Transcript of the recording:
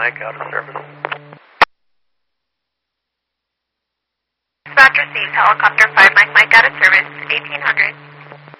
Mike out of service. Dispatch received helicopter 5 Mike out of service, 1800.